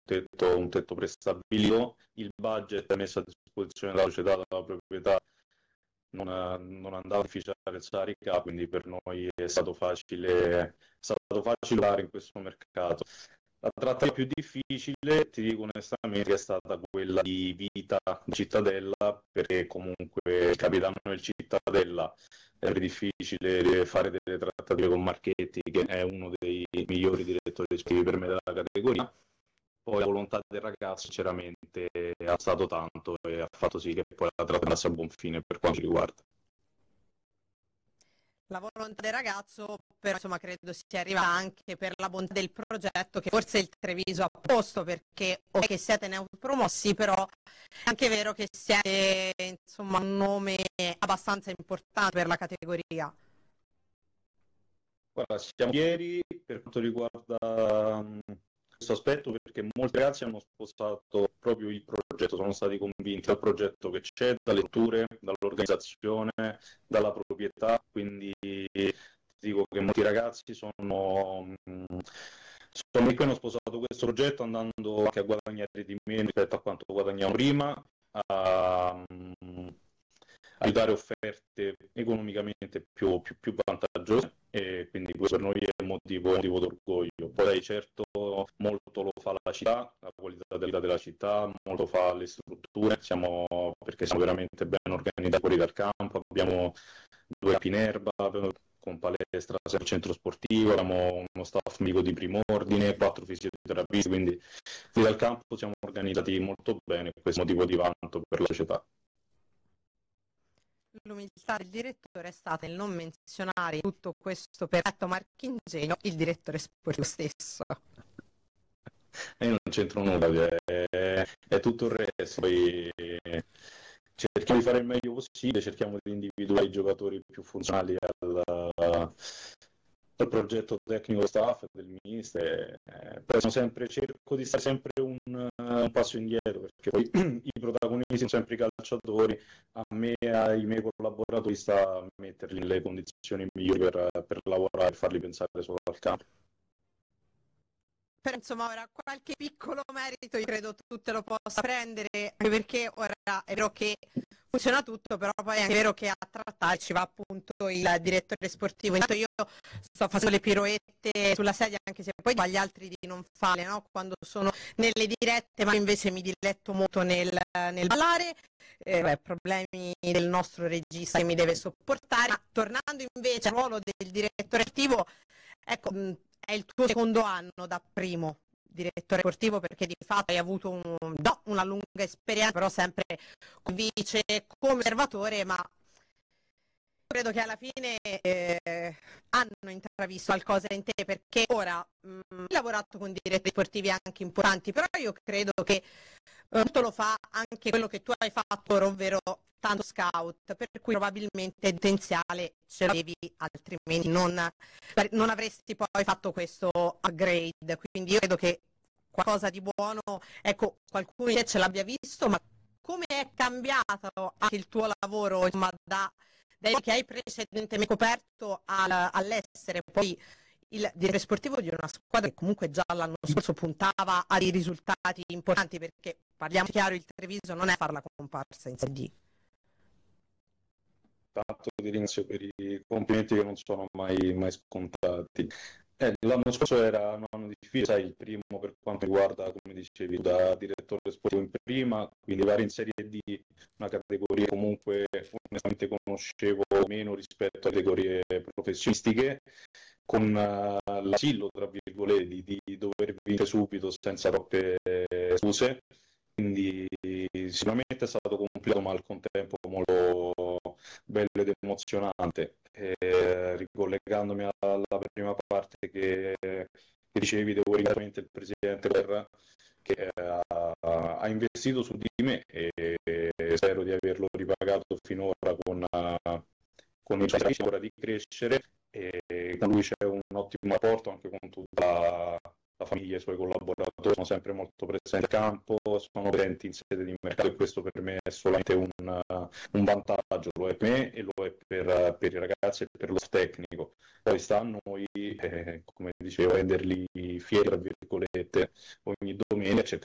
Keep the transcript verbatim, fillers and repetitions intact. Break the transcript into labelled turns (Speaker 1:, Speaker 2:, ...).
Speaker 1: tetto, un tetto prestabilito, il budget messo a disposizione dalla società, dalla proprietà, non, non andava a beneficiare il Sarica, quindi per noi è stato facile, è stato facile lavorare in questo mercato. La tratta più difficile, ti dico onestamente, è stata quella di Vita di Cittadella, perché comunque il capitano del Cittadella è difficile fare delle trattative con Marchetti, che è uno dei migliori direttori sportivi per me della categoria. Poi la volontà del ragazzo sinceramente ha stato tanto e ha fatto sì che poi la tratta andasse a buon fine per quanto ci riguarda.
Speaker 2: La volontà del ragazzo, però insomma credo sia arrivata anche per la bontà del progetto che forse il Treviso ha posto, perché ok che siete neopromossi, però è anche vero che siete insomma un nome abbastanza importante per la categoria.
Speaker 1: Guarda, siamo fieri per quanto riguarda um, questo aspetto, perché molti ragazzi hanno sposato proprio il progetto, sono stati convinti dal progetto che c'è, dalle strutture, dall'organizzazione, dalla proprietà, quindi ti dico che molti ragazzi sono, um, sono qui, hanno sposato questo progetto andando anche a guadagnare di meno rispetto a quanto guadagnavano prima, a, um, aiutare offerte economicamente più, più, più vantaggiose, e quindi questo per noi è un motivo, un motivo d'orgoglio. Poi certo molto lo fa la città, la qualità della vita della città, molto fa le strutture, siamo, perché siamo veramente ben organizzati fuori dal campo, abbiamo due campi in erba, con palestra, centro sportivo, abbiamo uno staff medico di primo ordine, quattro fisioterapisti, quindi fuori dal campo siamo organizzati molto bene, questo è un motivo di vanto per la società.
Speaker 2: L'umiltà del direttore è stata il non menzionare in tutto questo perfetto marchingegno il direttore sportivo stesso.
Speaker 1: E non c'entro nulla, è, è tutto il resto. Poi cerchiamo di fare il meglio possibile, cerchiamo di individuare i giocatori più funzionali al, al progetto tecnico staff del mister, eh, però sempre, cerco di stare sempre un, un passo indietro, perché poi i protagonisti sono sempre i calciatori, a me e ai miei collaboratori sta a metterli nelle condizioni migliori per, per lavorare e farli pensare solo al campo.
Speaker 2: Però insomma ora qualche piccolo merito io credo tu te lo possa prendere, anche perché ora è vero che funziona tutto, però poi è anche vero che a trattare ci va appunto il direttore sportivo. Intanto io sto facendo le piroette sulla sedia, anche se poi agli altri di non farle, no? Quando sono nelle dirette, ma invece mi diletto molto nel, nel ballare, eh, beh, problemi del nostro regista che mi deve sopportare. Ma tornando invece al ruolo del direttore sportivo, ecco, mh, è il tuo secondo anno da primo direttore sportivo, perché di fatto hai avuto un, no, una lunga esperienza, però sempre come vice, come osservatore, ma credo che alla fine eh, hanno intravisto qualcosa in te, perché ora mh, hai lavorato con direttori sportivi anche importanti, però io credo che eh, tutto lo fa anche quello che tu hai fatto, ovvero tanto scout, per cui probabilmente il potenziale ce l'avevi, altrimenti non, non avresti poi fatto questo upgrade. Quindi io credo che qualcosa di buono, ecco, qualcuno di te ce l'abbia visto, ma come è cambiato anche il tuo lavoro, insomma, da, dai che hai precedentemente coperto al, all'essere poi il direttore sportivo di una squadra che comunque già l'anno scorso puntava a dei risultati importanti, perché parliamo chiaro, il Treviso non è far la comparsa in Serie D.
Speaker 1: Tanto ti ringrazio per i complimenti che non sono mai, mai scontati. Eh, l'anno scorso era un anno difficile, sai, il primo per quanto riguarda, come dicevi, da direttore sportivo in prima, quindi arrivare in Serie D, una categoria comunque onestamente conoscevo meno rispetto alle categorie professionistiche, con uh, l'asillo, tra virgolette, di, di dover vincere subito senza troppe scuse. Quindi sicuramente è stato complicato, ma al contempo molto bello ed emozionante. E, ricollegandomi alla prima parte che, che dicevi, devo ringraziare il presidente Guerra che ha, ha investito su di me, e, e spero di averlo ripagato finora con, con il rischio ora di crescere, e con lui c'è un ottimo rapporto anche con tutta la famiglia, i suoi collaboratori sono sempre molto presenti al campo, sono presenti in sede di mercato e questo per me è solamente un, uh, un vantaggio, lo è per me e lo è per, uh, per i ragazzi e per lo staff tecnico. Poi sta a noi, eh, come dicevo, renderli fieri, tra virgolette, ogni domenica, cercare